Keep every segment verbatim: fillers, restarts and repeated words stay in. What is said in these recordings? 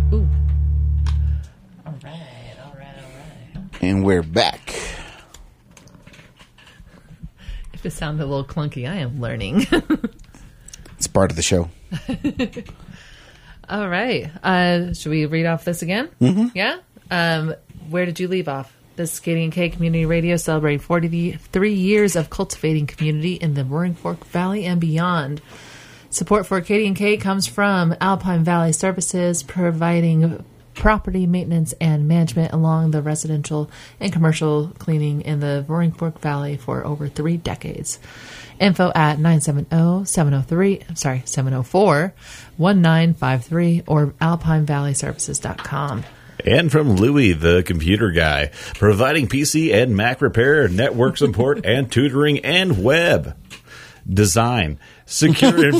Ooh. All right, all right, all right. And we're back. If it sounded a little clunky, I am learning. It's part of the show. All right. Uh, should we read off this again? Mm-hmm. Yeah? Um, where did you leave off? This is Katie and Kay Community Radio celebrating forty-three years of cultivating community in the Roaring Fork Valley and beyond. Support for Katie and Kay comes from Alpine Valley Services, providing property maintenance and management along the residential and commercial cleaning in the Roaring Fork Valley for over three decades. Info at nine seven zero, seven zero three, sorry, seven zero four, one nine five three or alpine valley services dot com. And from Louie, the computer guy, providing P C and Mac repair, network support, and tutoring and web design. Secure and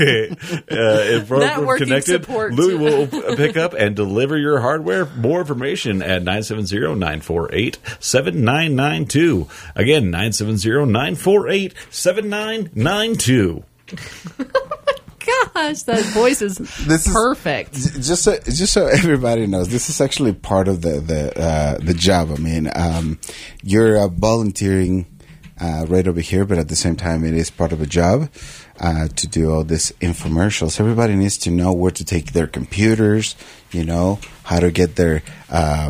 uh, connected. Support. Louie will pick up and deliver your hardware. More information at nine seven zero, nine four eight, seven nine nine two. Again, nine seven zero, nine four eight, seven nine nine two. Gosh, that voice is This is- perfect. Just so, just so everybody knows, this is actually part of the the uh, the job. I mean, um, you're uh, volunteering uh, right over here, but at the same time, it is part of a job uh, to do all these infomercials. Everybody needs to know where to take their computers, you know, how to get their uh,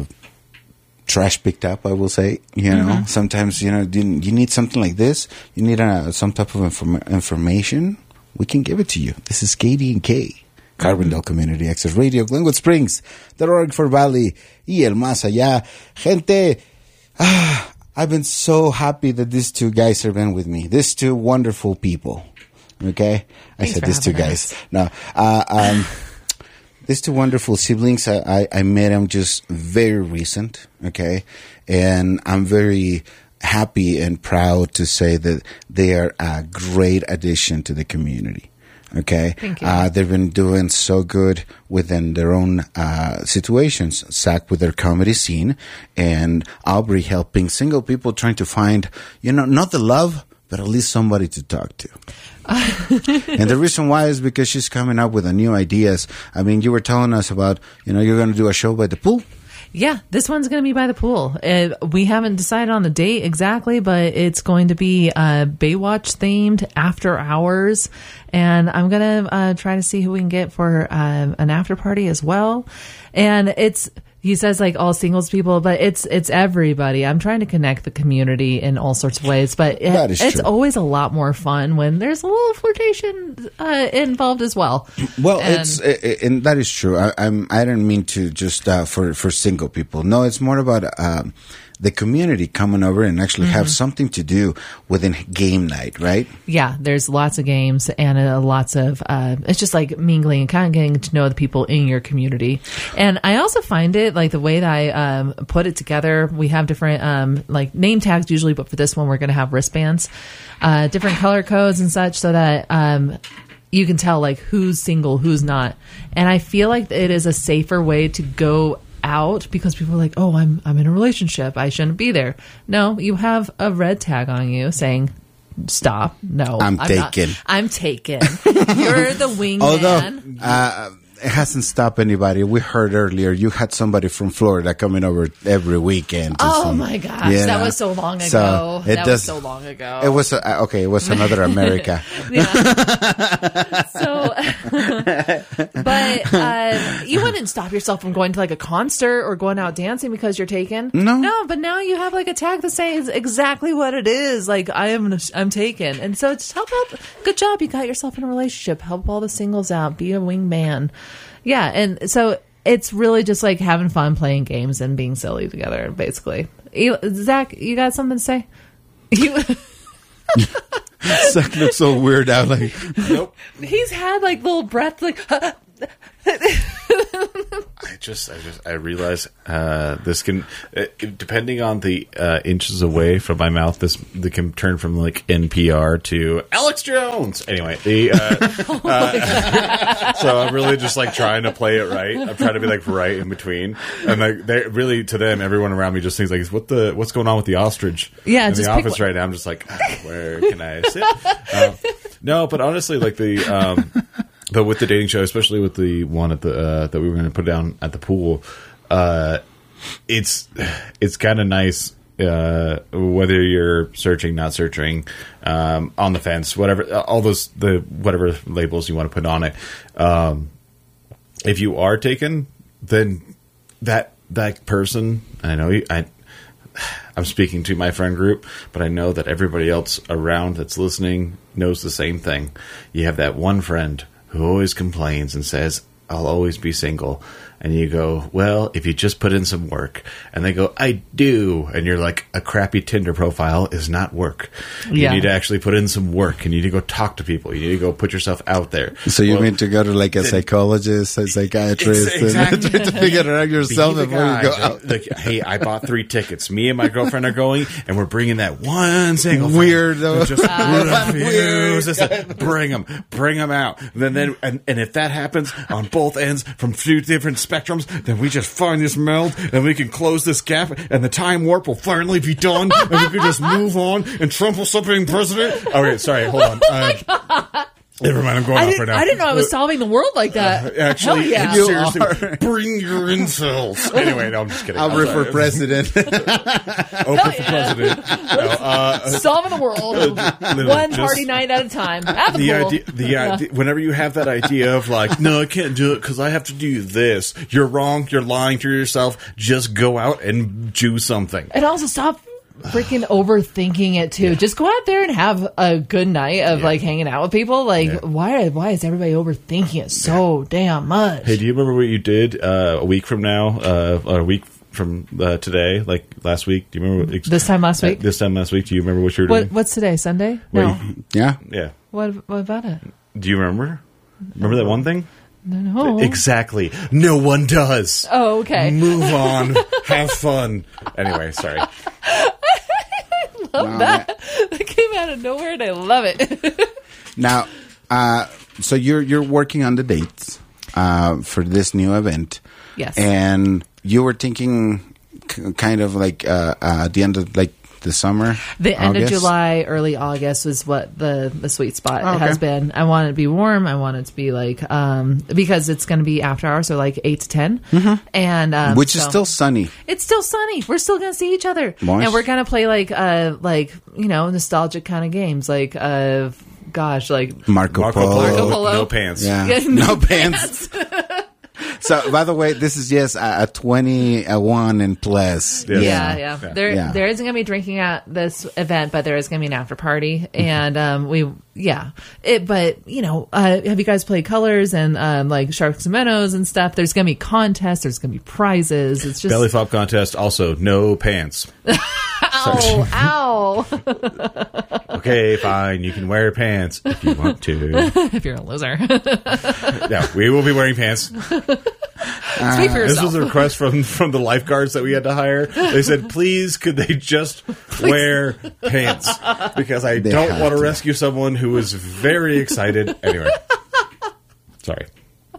trash picked up, I will say. You know, Mm-hmm. sometimes, you know, you, you need something like this. You need uh, some type of inform- information. We can give it to you. This is Katie and Kay, Carbondale Community Access Radio, Glenwood Springs, the Roaring Fork Valley, y el más allá. Gente, ah, I've been so happy that these two guys have been with me. These two wonderful people. Okay? I Thanks said for these two having guys. us. No. Uh, um, these two wonderful siblings, I, I, I met them just very recent. Okay? And I'm very happy and proud to say that they are a great addition to the community. Okay, Thank you. Uh, they've been doing so good within their own uh, situations. Zach with their comedy scene, and Aubrey helping single people trying to find, you know, not the love, but at least somebody to talk to. And the reason why is because she's coming up with the new ideas. I mean, you were telling us about, you know, you're going to do a show by the pool. Yeah, this one's going to be by the pool. Uh, we haven't decided on the date exactly, but it's going to be uh, Baywatch themed after hours. And I'm going to uh, try to see who we can get for uh, an after party as well. And it's, he says like all singles people, but it's it's everybody. I'm trying to connect the community in all sorts of ways, but it, That is it's true. always a lot more fun when there's a little flirtation uh, involved as well. Well, And- it's uh, uh, and that is true. I, I'm I didn't mean to just uh, for for single people. No, it's more about um, the community coming over and actually Mm-hmm. have something to do within game night, right? Yeah, there's lots of games and uh, lots of, uh, it's just like mingling and kind of getting to know the people in your community. And I also find it like the way that I um, put it together, we have different um, like name tags usually, but for this one, we're going to have wristbands, uh, different color codes and such so that um, you can tell like who's single, who's not. And I feel like it is a safer way to go out because people are like, oh, I'm I'm in a relationship, I shouldn't be there. No, you have a red tag on you saying stop. No, I'm not. taken. I'm taken. You're the wingman. Although uh, it hasn't stopped anybody. We heard earlier you had somebody from Florida coming over every weekend. to Oh some- my gosh, you that know. was so long ago. So it that does- was so long ago. It was uh, okay. It was another America. Yeah. So, but uh, you wouldn't stop yourself from going to like a concert or going out dancing because you're taken. No. no. But now you have like a tag that says exactly what it is. Like I am, I'm taken, and so just help out. Good job, you got yourself in a relationship. Help all the singles out. Be a wingman. Yeah, and so it's really just like having fun playing games and being silly together, basically. You- Zach, you got something to say? You. Zach looks so weird out. Like, Nope. He's had like little breath, like I just, I just, I realize uh, this can, uh, depending on the uh, inches away from my mouth, this they can turn from like N P R to Alex Jones. Anyway, the uh, uh, so I'm really just like trying to play it right. I'm trying to be like right in between, and like they really to them, everyone around me just thinks like, what the, what's going on with the ostrich? Yeah, in just the pick office one. right now. I'm just like, ah, where can I sit? Um, no, but honestly, like the. Um, But with the dating show, especially with the one at the uh, that we were going to put down at the pool, uh, it's it's kind of nice. Uh, whether you're searching, not searching, um, on the fence, whatever, all those, the, whatever labels you want to put on it. Um, if you are taken, then that, that person, I know you, I, I'm speaking to my friend group, but I know that everybody else around that's listening knows the same thing. You have that one friend who always complains and says, I'll always be single. And you go, well, if you just put in some work. And they go, I do. And you're like, a crappy Tinder profile is not work. You Yeah. need to actually put in some work. And you need to go talk to people. You need to go put yourself out there. So you Well, mean to go to like a psychologist, a psychiatrist, Exactly. and try to figure it out be yourself the before you guy. go out? Like, hey, I bought three tickets. Me and my girlfriend are going, and we're bringing that one single Weirdo. who just Weird refuses to bring them, bring them out. Then, then, and, and if that happens on both ends from two different spectrums, then we just find this meld, and we can close this gap, and the time warp will finally be done, and we can just move on, and Trump will stop being president. Okay, sorry, hold on. Uh, never mind, I'm going I off didn't, right now. I didn't know I was solving the world like that. Actually, Hell yeah. You seriously, are. bring your incels. Anyway, no, I'm just kidding. I'll I'm run sorry. for president. Oprah for president. No, uh, Solving the world. literally, One just- party night at a time. At the, the pool. idea, the idea, whenever you have that idea of like, no, I can't do it because I have to do this. You're wrong. You're lying to yourself. Just go out and do something. And also stop freaking overthinking it too. Just go out there and have a good night of Yeah. like hanging out with people. Like, Yeah. why? Why is everybody overthinking it so damn much? Hey, do you remember what you did uh, a week from now? Uh, or a week from uh, today, like last week? Do you remember what, This time last uh, week? this time last week? Do you remember what you were What? doing? What's today? Sunday? Wait. No. Yeah. Yeah. What? What about it? Do you remember? Remember that one thing? No. no. Exactly. No one does. Oh, okay. Move on. Have fun. Anyway, sorry. love that. That came out of nowhere, and I love it. Now, uh, so you're you're working on the dates uh, for this new event. Yes. And you were thinking, k- kind of like uh, uh, at the end of like the summer. The end August? of July, early August was what the, the sweet spot Oh, okay. has been. I want it to be warm. I want it to be like, um, because it's going to be after hours, so like eight to ten. Mm-hmm. And, um, Which is so- still sunny. it's still sunny. We're still going to see each other. Nice. And we're going to play like, uh, like, you know, nostalgic kind of games. Like, uh, gosh, like, Marco, Marco Polo. Polo. Marco Polo. No pants. Yeah. Yeah, no, no pants. So, by the way, this is yes a, a twenty-one and plus. Yeah. yeah, yeah. Yeah. There, Yeah. there isn't going to be drinking at this event, but there is going to be an after party, and um, we, yeah. It, but you know, uh, have you guys played Colors and um, like Sharks and Minnows and stuff? There's going to be contests. There's going to be prizes. It's just Belly flop contest. Also, no pants. ow, ow. Okay, fine. You can wear pants if you want to. If you're a loser, Yeah, we will be wearing pants. speak for This yourself. was a request from from the lifeguards that we had to hire. They said, please, could they just wear pants? Because I They don't have want to to. rescue someone who is very excited. Anyway. Sorry.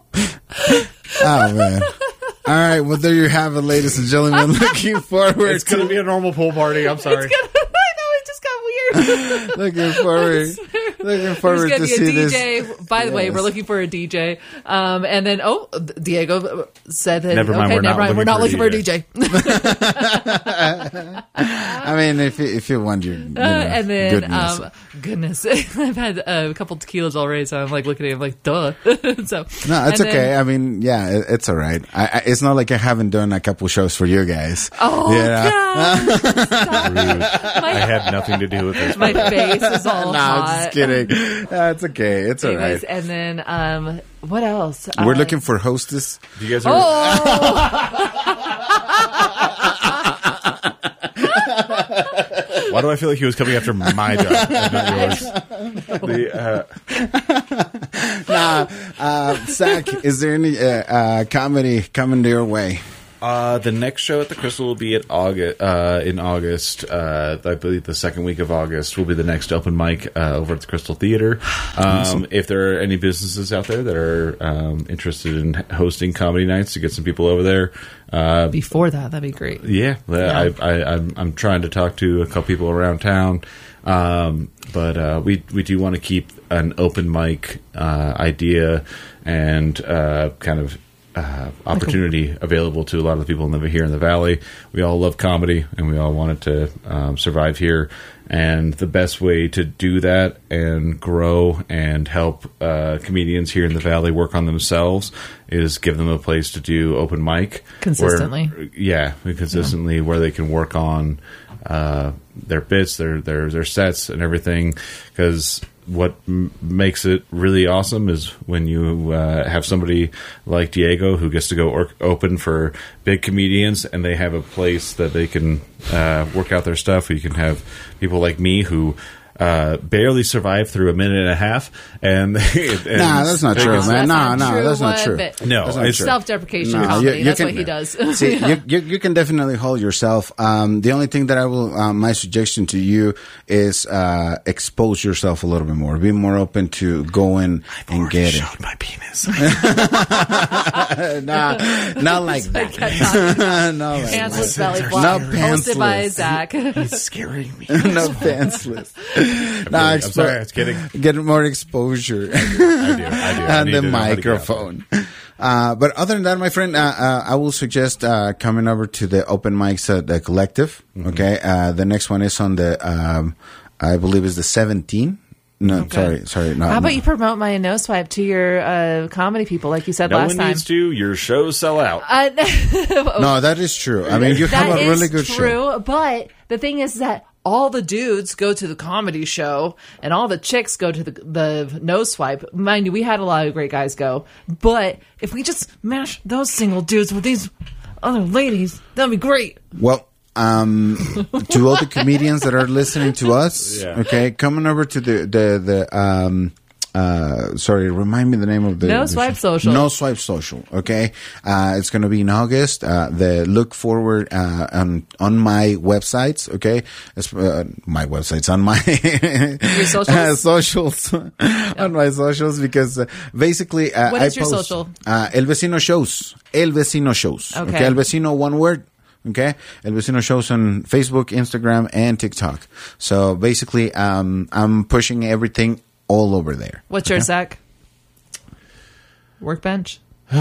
Oh man! All right, well there you have it, ladies and gentlemen. Looking forward It's going to to be a normal pool party. I'm sorry. I know it just got weird. looking forward looking There's forward going to to see be a this. D J. By the way, Yes. we're looking for a D J. Um, and then, oh, Diego said that. Never mind, okay, we're not never mind. We're not looking looking for for a a D J. I mean, if you, if you want your you know, Uh, and then, goodness. um, goodness, I've had uh, a couple tequilas already, so I'm like looking at him like, duh. so no, it's and okay. then- I mean, yeah, it, it's all right. I, I, it's not like I haven't done a couple shows for you guys. oh, You know? God. Stop. Rude. I My, had nothing to do with this. my face is all No, hot. I'm just kidding. Uh, it's okay. It's all Anyways, right. and then, um, what else? We're Uh, looking for hostess. Do you guys ever, Oh, why do I feel like he was coming after my job and not yours? The, uh, Nah, uh, Zach, is there any uh, uh, comedy coming your way? Uh, the next show at the Crystal will be at August, uh, in August. Uh, I believe the second week of August will be the next open mic uh, over at the Crystal Theater. Um, if there are any businesses out there that are um, interested in hosting comedy nights to get some people over there, uh, Before that, that'd be great. yeah, I, I, I'm, I'm trying to talk to a couple people around town. Um, but uh, we we do want to keep an open mic uh, idea and uh, kind of uh, opportunity available to a lot of the people who live here in the Valley. We all love comedy, and we all want it to um, survive here. And the best way to do that and grow and help uh, comedians here in the Valley work on themselves is give them a place to do open mic. Consistently. Where, yeah, consistently yeah. where they can work on uh, their bits, their, their, their sets and everything. Because what m- makes it really awesome is when you uh, have somebody like Diego who gets to go or- open for big comedians and they have a place that they can uh, work out their stuff. You can have people like me who uh, barely survive through a minute and a half. And, and nah, that's not true, man. No, no, that's not true. No, that's not it's true. Self-deprecation No, comedy. you- you That's can- what he does. See, Yeah. you, you, you can definitely hold yourself. Um, the only thing that I will, um, my suggestion to you is uh, expose yourself a little bit more. Be more open to go in and get it. showed my penis. nah, not like Like that. not like that. Pantsless belly Not flop. Hosted by pantsless. Zach. It's scaring me. no pantsless. Nah, I'm expo- sorry, I was kidding. Get more exposure. I do. I do. I on need the to know how to get out microphone. Uh, but other than that, my friend, uh, uh, I will suggest uh, coming over to the open mics at the Collective. Mm-hmm. Okay, uh, the next one is on the, um, I believe, is the seventeenth. No, Okay. sorry, sorry. No, How about no. you promote my no swipe to your uh, comedy people, like you said No last one time? needs to. Your shows sell out. Uh, No, that is true. I mean, you have that a is really good true, show. but the thing is that all the dudes go to the comedy show and all the chicks go to the the no swipe. Mind you, we had a lot of great guys go, but if we just mash those single dudes with these other ladies, that'd be great. Well, um, to all the comedians that are listening to us, Yeah. okay, coming over to the the the um. Uh, sorry, remind me the name of the No the Swipe show. Social. No Swipe Social. Okay, uh, it's going to be in August. Uh, the look forward uh, on on my websites. Okay, it's, uh, my websites on my Your socials? uh, socials on my socials because uh, basically uh, What I is your post, social? Uh, El Vecino Shows. El Vecino Shows. Okay. okay, El Vecino one word. Okay, El Vecino Shows on Facebook, Instagram, and TikTok. So basically, um, I'm pushing everything all over there. What's your Zach? Workbench? All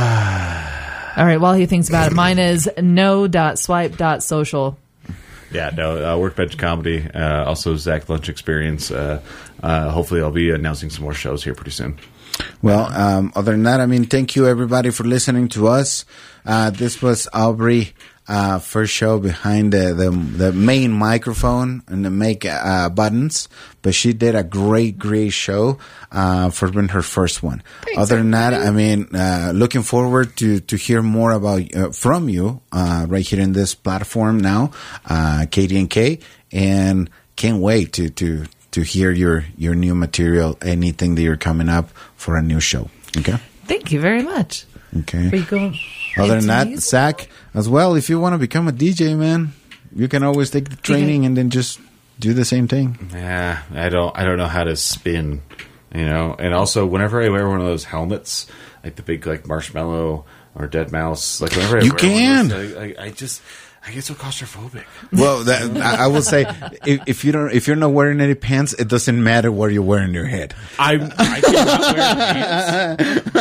right, while he thinks about it, mine is no.swipe.social. Yeah, no, uh, Workbench Comedy, uh, also Zach Lunch Experience. Uh, uh, hopefully I'll be announcing some more shows here pretty soon. Well, um, other than that, I mean, thank you everybody for listening to us. Uh, this was Aubrey, uh, first show behind the, the, the main microphone and the make, uh, buttons, but she did a great, great show, uh, for being her first one. Thanks, other than that, everybody. I mean, uh, looking forward to, to hear more about, uh, from you, uh, right here in this platform now, uh, K D and K, and can't wait to, to, to hear your, your new material, anything that you're coming up for a new show. Okay. Thank you very much. Okay. Are you going Other than into that, music? Zach, as well, if you want to become a D J, man, you can always take the training and then just do the same thing. Yeah, I don't, I don't know how to spin, you know. And also, whenever I wear one of those helmets, like the big, like marshmallow or dead mouse, like whenever I You wear can. one of those, I, I, I just, I get so claustrophobic. Well, that, I I will say, if, if you don't, if you're not wearing any pants, it doesn't matter what you're wearing your head. I'm, I cannot wear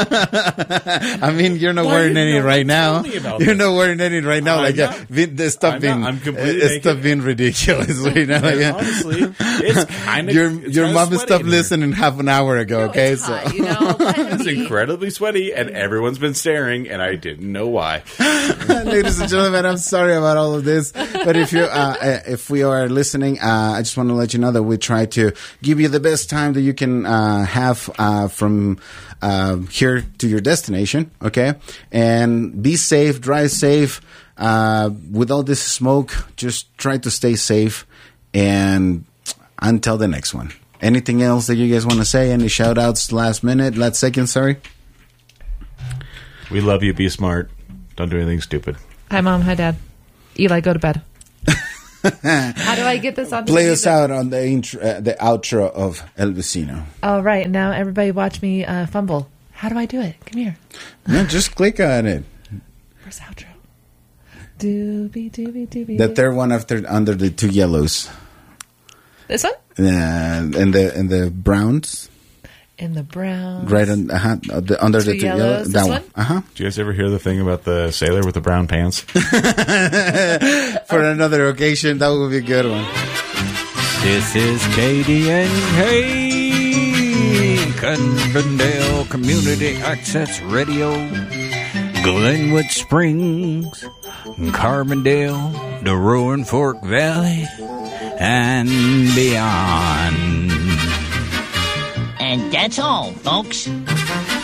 pants. I mean, you're not Why wearing didn't any no right one now. tell me about You're this? not wearing any right now. I'm like, yeah, not. vi- the stuff I'm being, not. I'm completely uh, stuff naked. being ridiculous right now. Like, yeah. Honestly, it's kind of Your your mom stopped listening half an hour ago. No, okay, it's so. hot, you know, let him It's be. incredibly sweaty, and everyone's been staring, and I didn't know why. Ladies and gentlemen, I'm sorry about all of this, but if you, uh, uh, if we are listening, uh, I just want to let you know that we try to give you the best time that you can uh, have uh, from uh, here to your destination. Okay, and be safe, drive safe. Uh, with all this smoke, just try to stay safe, and until the next one. Anything else that you guys want to say? Any shout outs last minute, last second? Sorry. We love you. Be smart. Don't do anything stupid. Hi, Mom. Hi, Dad. Eli, go to bed. How do I get this on? Play us out on the intro, uh, the outro of El Vecino. All right, now everybody watch me uh, fumble. How do I do it? Come here. No, just click on it. Where's the outro? Doobie doobie doobie. The third one after under the two yellows. This one? Yeah, and the and the browns. In the brown. Right on, uh-huh, the, under Two the two yellows, yellows. this That one? one. Uh huh. Do you guys ever hear the thing about the sailor with the brown pants? For another occasion, that would be a good one. This is K D N K, Carbondale Community Access Radio, Glenwood Springs, Carbondale, the Roaring Fork Valley, and beyond. And that's all, folks.